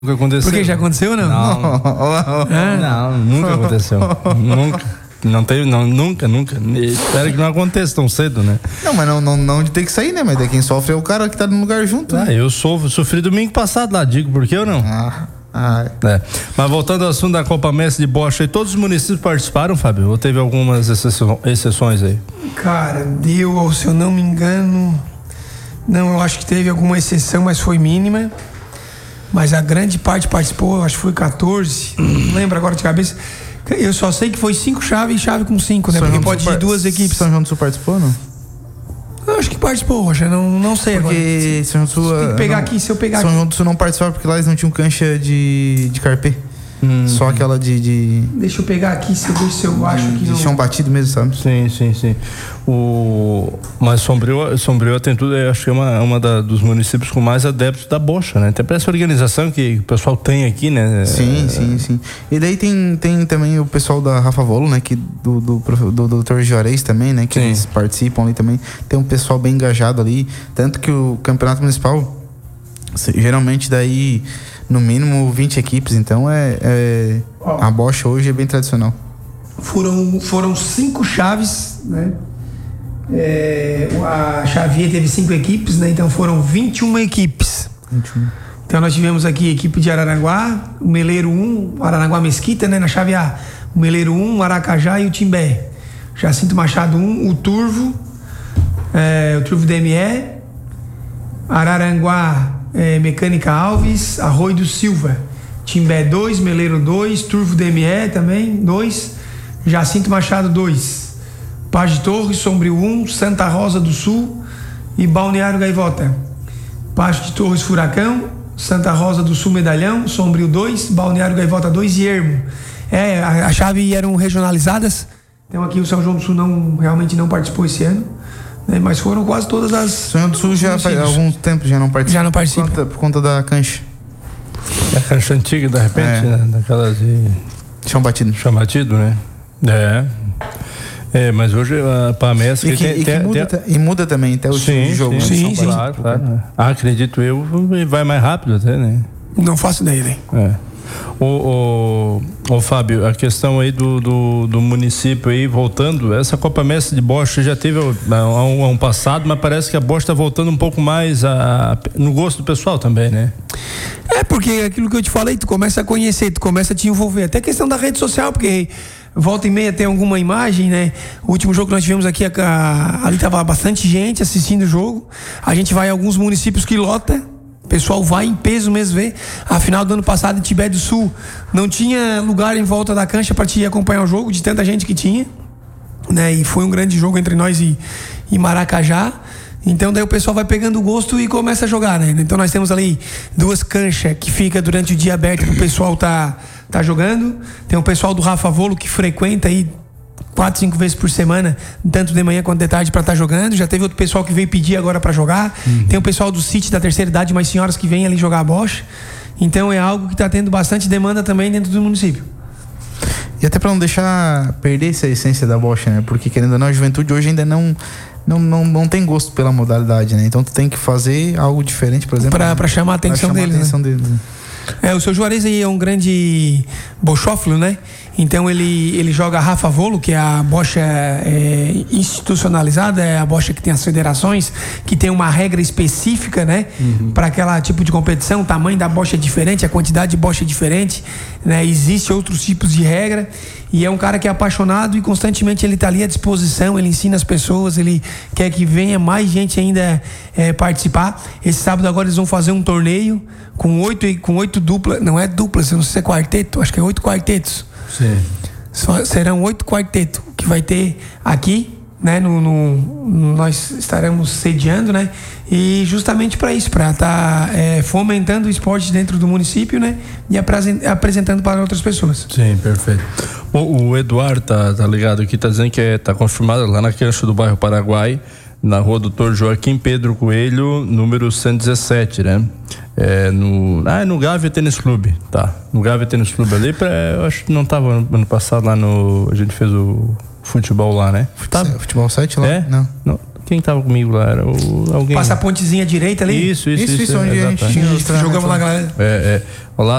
Nunca aconteceu. Porque já aconteceu ou não? Não, nunca aconteceu. Nunca. Espero que não aconteça tão cedo, né? Não, mas não de ter que sair, né? Mas quem sofre é o cara que tá no lugar junto. Né? Eu sofri domingo passado lá, digo, por que eu não? Mas voltando ao assunto da Copa Mestre de Bocha, todos os municípios participaram, Fábio? Ou teve algumas exceções aí? Cara, se eu não me engano, não, eu acho que teve alguma exceção, mas foi mínima. Mas a grande parte participou, eu acho que foi 14, não lembro agora de cabeça. Eu só sei que foi 5 chaves e chave com 5, né? Porque pode ir 2 equipes. São João do Sul participou, não? Eu acho que participou, Rocha, não sei agora. Porque São João do Sul... Tem que pegar aqui, se eu pegar São aqui. João do Sul não participava porque lá eles não tinham cancha de carpê. Só aquela de... Deixa eu pegar aqui, se eu acho que de não... chão batido mesmo, sabe? Sim. Mas Sombrio tem tudo, eu acho que é uma dos municípios com mais adeptos da bocha, né? Até para essa organização que o pessoal tem aqui, né? Sim. E daí tem também o pessoal da Rafa Volo, né? Que do Dr. Juarez também, né? Que eles participam ali também. Tem um pessoal bem engajado ali. Tanto que o campeonato municipal, geralmente daí... No mínimo 20 equipes, então a bocha hoje é bem tradicional. Foram 5 chaves, né? A Xavier teve 5 equipes, né? Então foram 21 equipes. 21. Então nós tivemos aqui a equipe de Araranguá, o Meleiro 1, Araranguá Mesquita, né? Na chave A, o Meleiro 1, o Aracajá e o Timbé. Jacinto Machado 1, o Turvo DME, Araranguá Mecânica Alves, Arroio do Silva, Timbé 2, Meleiro 2, Turvo DME também 2, Jacinto Machado 2, Paz de Torres, Sombrio 1, Santa Rosa do Sul e Balneário Gaivota. Paz de Torres Furacão, Santa Rosa do Sul Medalhão, Sombrio 2, Balneário Gaivota 2 e Ermo. A chave eram regionalizadas. Então aqui o São João do Sul realmente não participou esse ano. Mas foram quase todas as... São João do Sul já faz algum tempo já não participa. Por conta da cancha. É a cancha antiga, de repente, né? Daquelas de... Chão batido. Chão batido, né? Mas hoje a PAMES... E muda também até o estilo de jogo. Sim. Claro. Acredito eu, vai mais rápido até, né? Não faço ideia, né? Ô Fábio, a questão aí do município aí, voltando, essa Copa Mestre de Bocha já teve um passado, mas parece que a Bocha está voltando um pouco mais no gosto do pessoal também, né? Porque aquilo que eu te falei, tu começa a conhecer, tu começa a te envolver, até questão da rede social, porque volta e meia tem alguma imagem, né? O último jogo que nós tivemos aqui, ali tava bastante gente assistindo o jogo, a gente vai em alguns municípios que lota, o pessoal vai em peso mesmo ver. A final do ano passado em Tibé do Sul não tinha lugar em volta da cancha para te acompanhar o jogo, de tanta gente que tinha, né? E foi um grande jogo entre nós e Maracajá. Então daí o pessoal vai pegando o gosto e começa a jogar, né? Então nós temos ali 2 canchas que fica durante o dia aberto pro pessoal tá jogando. Tem o pessoal do Rafa Volo que frequenta aí 4, 5 vezes por semana, tanto de manhã quanto de tarde, para estar jogando. Já teve outro pessoal que veio pedir agora para jogar. Tem o pessoal do City da terceira idade, mais senhoras que vêm ali jogar a bocha. Então é algo que está tendo bastante demanda também dentro do município. E até para não deixar perder essa essência da bocha, né? Porque querendo ou não, a juventude hoje ainda não tem gosto pela modalidade, né? Então tu tem que fazer algo diferente, por exemplo, para chamar a atenção deles, né? O seu Juarez aí é um grande bochófilo, né? Então ele joga a Rafa Volo, que é a bocha institucionalizada, é a bocha que tem as federações, que tem uma regra específica, né? Para aquela tipo de competição, o tamanho da bocha é diferente, a quantidade de bocha é diferente, né? Existem outros tipos de regra, e é um cara que é apaixonado e constantemente ele tá ali à disposição, ele ensina as pessoas, ele quer que venha mais gente ainda participar. Esse sábado agora eles vão fazer um torneio com 8 duplas, não é duplas, eu não sei se é quarteto, acho que é 8 quartetos. Sim. Serão 8 quartetos que vai ter aqui, né? Nós estaremos sediando, né? E justamente para isso, para estar fomentando o esporte dentro do município, né? E apresentando para outras pessoas. Sim, perfeito. O Eduardo tá ligado aqui, tá dizendo que tá confirmado lá na cancha do bairro Paraguai, na rua Doutor Joaquim Pedro Coelho, número 117, né? No Gávea Tênis Clube, tá? No Gávea Tênis Clube ali, eu acho que não tava ano passado lá a gente fez o futebol lá, né? Futebol 7 lá? Não. Quem tava comigo lá? Era alguém. Passa a pontezinha direita ali? Isso, onde a gente tinha os Jogamos lá, galera. Ao lado